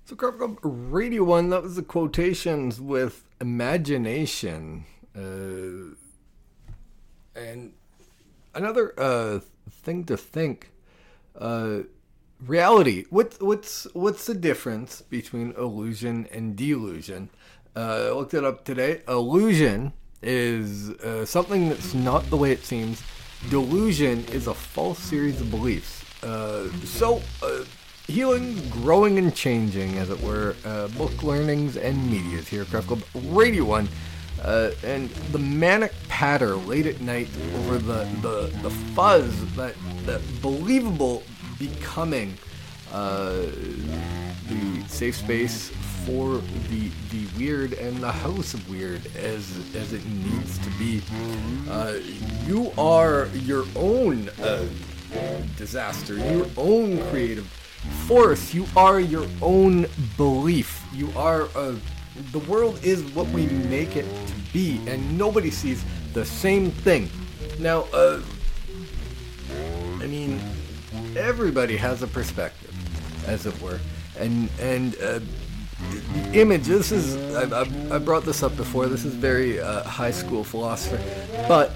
So, Craft Club Radio 1, that was the quotations with imagination. And another thing to think, reality. What's the difference between illusion and delusion? I looked it up today. Illusion is something that's not the way it seems. Delusion is a false series of beliefs. Healing, growing, and changing, as it were. Book learnings and medias here at Craft Club Radio 1. And the manic patter late at night over the fuzz, that believable becoming the safe space for the weird and the house of weird as it needs to be. You are your own disaster, your own creative force. You are your own belief. You are the world is what we make it to be, and nobody sees the same thing. Now, everybody has a perspective, as it were, and the image. This is I brought this up before. This is very high school philosopher, but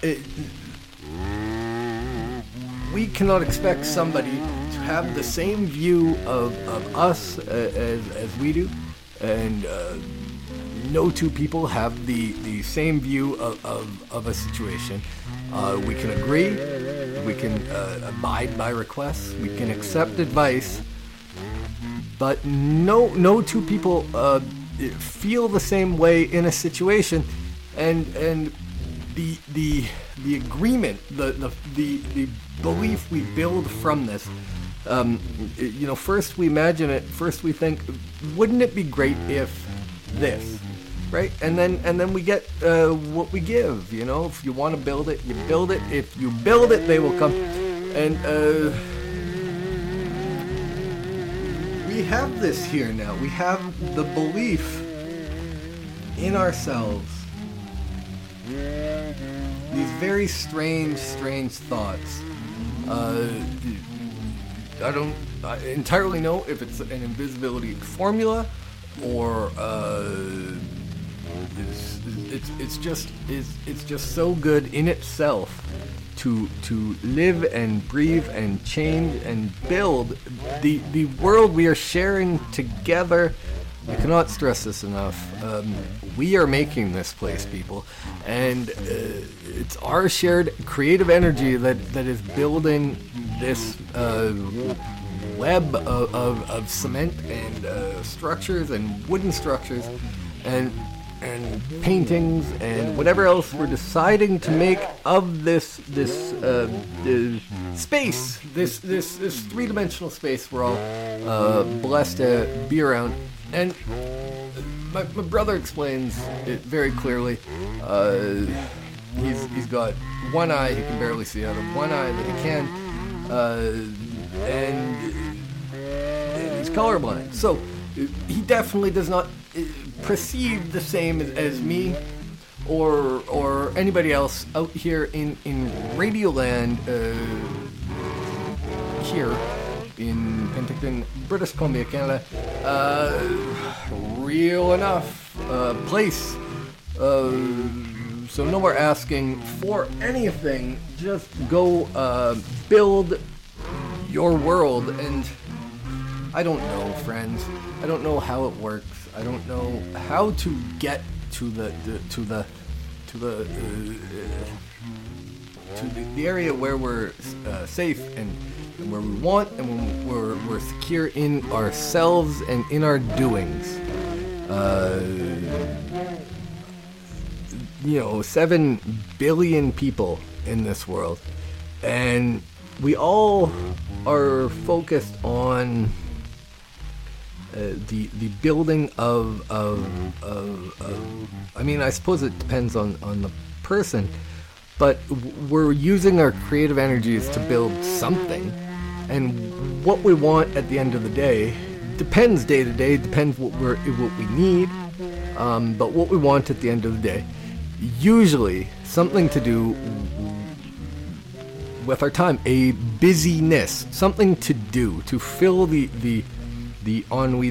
we cannot expect somebody to have the same view of us as we do. And no two people have the same view of a situation. We can agree, we can abide by requests, we can accept advice, but no two people feel the same way in a situation. And the agreement, the belief we build from this. First we imagine it. First we think, wouldn't it be great if this, right? And then we get what we give. If you want to build it, you build it. If you build it, they will come. And we have this here now. We have the belief in ourselves. These very strange thoughts. I don't entirely know if it's an invisibility formula or it's just so good in itself to live and breathe and change and build the world we are sharing together. I cannot stress this enough. We are making this place, people, and it's our shared creative energy that is building this web of cement and structures and wooden structures and paintings and whatever else we're deciding to make of this space, this three-dimensional space we're all blessed to be around. And my brother explains it very clearly. He's got one eye he can barely see out of, one eye that he can, and he's colorblind. So he definitely does not perceive the same as me or anybody else out here in Radioland here in Penticton, British Columbia, Canada. Real enough place. So no more asking for anything. Just go build your world. And I don't know, friends. I don't know how it works. I don't know how to get to the area where we're safe and where we want, and when we're secure in ourselves and in our doings. 7 billion people in this world, and we all are focused on the building of I suppose it depends on the person, but we're using our creative energies to build something, and what we want at the end of the day depends day to day, depends what we need, but what we want at the end of the day, usually something to do with our time, a busyness, something to do to fill the ennui,